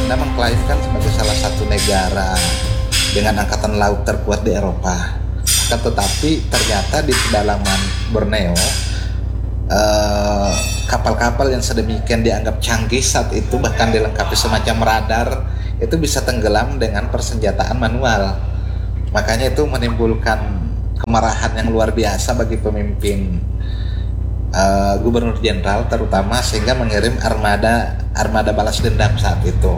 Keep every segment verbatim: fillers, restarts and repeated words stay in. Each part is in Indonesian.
Belanda mengklaimkan sebagai salah satu negara dengan angkatan laut terkuat di Eropa. Akan tetapi ternyata di pedalaman Borneo eh, kapal-kapal yang sedemikian dianggap canggih saat itu, bahkan dilengkapi semacam radar, itu bisa tenggelam dengan persenjataan manual. Makanya itu menimbulkan kemarahan yang luar biasa bagi pemimpin uh, gubernur jenderal terutama, sehingga mengirim armada armada balas dendam saat itu.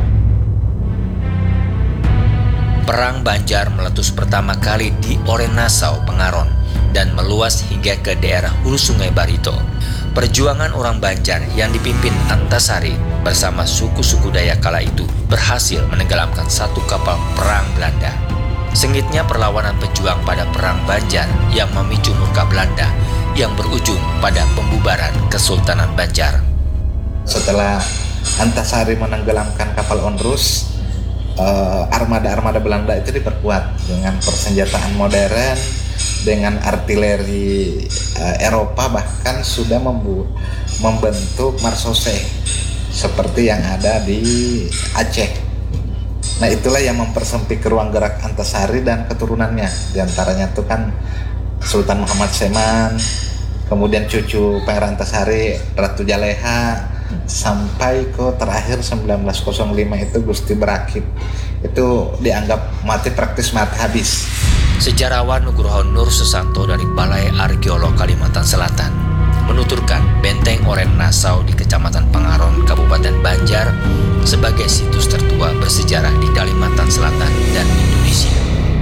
Perang Banjar meletus pertama kali di Orenasau, Pengaron, dan meluas hingga ke daerah hulu Sungai Barito. Perjuangan orang Banjar yang dipimpin Antasari bersama suku-suku Dayak kala itu berhasil menenggelamkan satu kapal perang Belanda. Sengitnya perlawanan pejuang pada Perang Banjar yang memicu murka Belanda yang berujung pada pembubaran Kesultanan Banjar. Setelah Antasari menenggelamkan kapal Onrus, eh, armada-armada Belanda itu diperkuat dengan persenjataan modern, dengan artileri eh, Eropa, bahkan sudah membu- membentuk marsose seperti yang ada di Aceh. Nah, itulah yang mempersempit ruang gerak Antasari dan keturunannya. Di antaranya itu kan Sultan Muhammad Seman, kemudian cucu Pangeran Antasari, Ratu Jaleha, sampai ke terakhir sembilan belas nol lima itu Gusti Berakit. Itu dianggap mati, praktis mati habis. Sejarawan Nugroho Nur Susanto dari Balai Arkeolog Kalimantan Selatan menuturkan Benteng Orenasau di Kecamatan Pengaron, Kabupaten Banjar sebagai situs tertua bersejarah di Kalimantan Selatan dan Indonesia.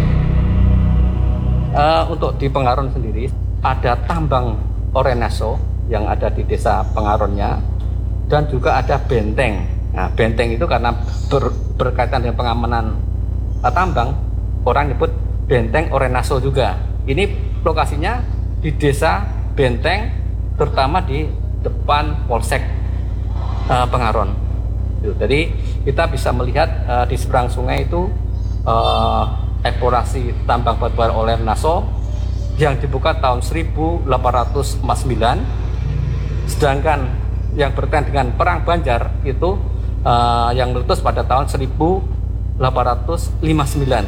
Uh, untuk di Pengaron sendiri ada tambang Orenasau yang ada di desa Pengaronnya, dan juga ada benteng. Nah, benteng itu karena ber, berkaitan dengan pengamanan uh, tambang, orang nyebut Benteng Orenasau juga. Ini lokasinya di desa Benteng, terutama di depan Polsek uh, Pengaron. Jadi kita bisa melihat uh, di seberang sungai itu uh, eksplorasi tambang batubara Orenasau yang dibuka tahun seribu delapan ratus empat puluh sembilan, sedangkan yang berkaitan dengan Perang Banjar itu uh, yang meletus pada tahun seribu delapan ratus lima puluh sembilan.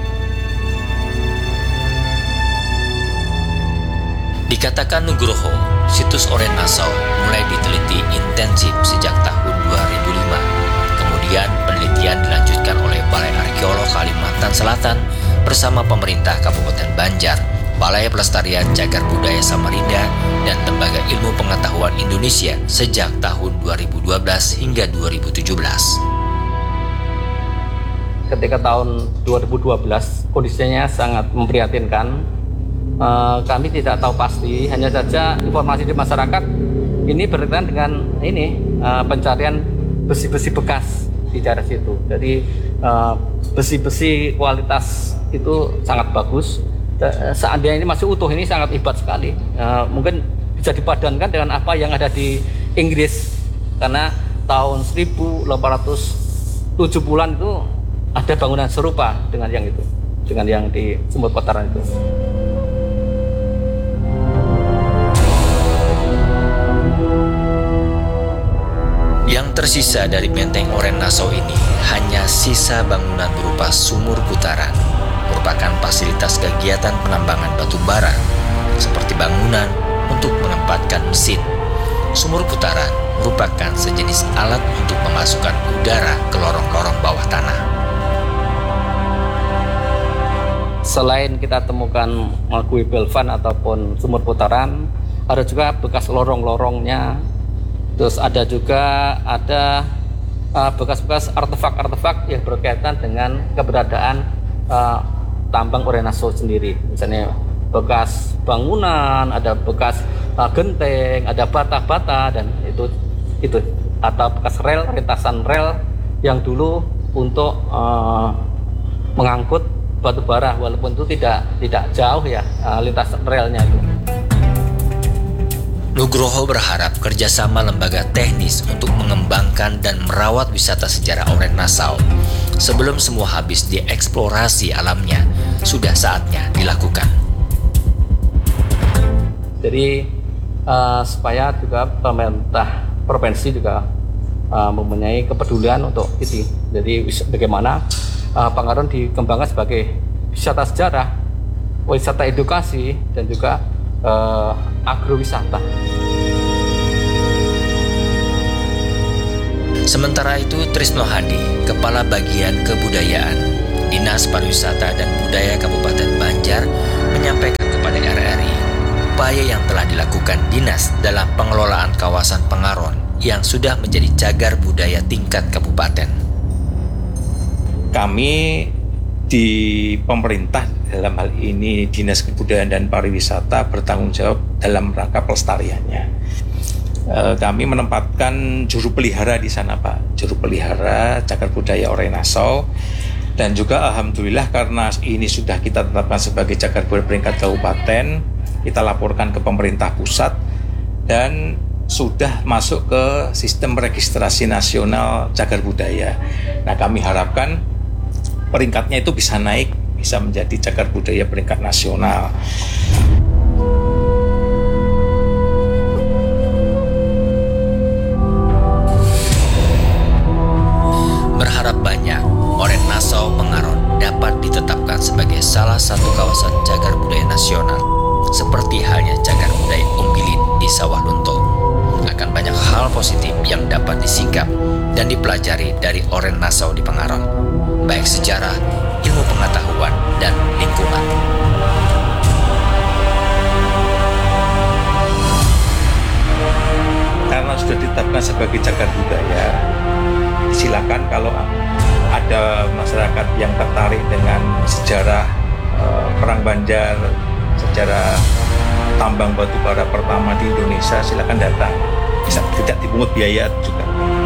Dikatakan Nugroho, situs Orenasau mulai diteliti intensif sejak tahun dua ribu lima. Kemudian penelitian dilanjutkan oleh Balai Arkeolog Kalimantan Selatan bersama pemerintah Kabupaten Banjar, Balai Pelestarian Cagar Budaya Samarinda, dan Lembaga Ilmu Pengetahuan Indonesia sejak tahun dua ribu dua belas hingga dua ribu tujuh belas. Ketika tahun dua ribu dua belas kondisinya sangat memprihatinkan. Uh, kami tidak tahu pasti, hanya saja informasi di masyarakat ini berkaitan dengan ini uh, pencarian besi-besi bekas di daerah situ. Jadi uh, besi-besi kualitas itu sangat bagus. Uh, seandainya ini masih utuh, ini sangat hebat sekali. Uh, mungkin bisa dipadankan dengan apa yang ada di Inggris, karena tahun seribu delapan ratus tujuh puluhan itu ada bangunan serupa dengan yang itu, dengan yang di Sumur Kotaran itu. Yang tersisa dari Benteng Orenasau ini hanya sisa bangunan berupa sumur putaran, merupakan fasilitas kegiatan penambangan batu bara, seperti bangunan untuk menempatkan mesin. Sumur putaran merupakan sejenis alat untuk memasukkan udara ke lorong-lorong bawah tanah. Selain kita temukan kue belvan ataupun sumur putaran, ada juga bekas lorong-lorongnya. Terus ada juga ada uh, bekas-bekas artefak-artefak yang berkaitan dengan keberadaan uh, tambang Orenasau sendiri. Misalnya bekas bangunan, ada bekas uh, genteng, ada bata-bata, dan itu itu atau bekas rel, lintasan rel yang dulu untuk uh, mengangkut batu bara, walaupun itu tidak tidak jauh ya uh, lintasan relnya itu. Nugroho berharap kerjasama lembaga teknis untuk mengembangkan dan merawat wisata sejarah Orenasau sebelum semua habis dieksplorasi alamnya sudah saatnya dilakukan. Jadi uh, supaya juga pemerintah provinsi juga uh, mempunyai kepedulian untuk itu. Jadi bagaimana uh, Pangaron dikembangkan sebagai wisata sejarah, wisata edukasi, dan juga uh, agrowisata. Sementara itu, Trisno Hadi, Kepala Bagian Kebudayaan, Dinas Pariwisata dan Budaya Kabupaten Banjar, menyampaikan kepada R R I upaya yang telah dilakukan Dinas dalam pengelolaan kawasan Pangaron yang sudah menjadi cagar budaya tingkat kabupaten. Kami di pemerintah, dalam hal ini Dinas Kebudayaan dan Pariwisata, bertanggung jawab dalam rangka pelestariannya. E, kami menempatkan juru pelihara di sana, Pak, juru pelihara cagar budaya Orenasau, dan juga alhamdulillah karena ini sudah kita tetapkan sebagai cagar budaya peringkat kabupaten, kita laporkan ke pemerintah pusat dan sudah masuk ke sistem registrasi nasional cagar budaya. Nah, kami harapkan peringkatnya itu bisa naik, bisa menjadi cagar budaya peringkat nasional. Berharap banyak Orenasau Pangaron dapat ditetapkan sebagai salah satu kawasan cagar budaya nasional, seperti halnya cagar budaya Umbilin di Sawah Lunto. Akan banyak hal positif yang dapat disingkap dan dipelajari dari Orenasau di Pangaron, baik sejarah, ilmu pengetahuan, dan lingkungan. Karena sudah ditetapkan sebagai cagar budaya, silakan kalau ada masyarakat yang tertarik dengan sejarah eh, Perang Banjar, sejarah tambang batu bara pertama di Indonesia, silakan datang. Bisa tidak dipungut biaya juga.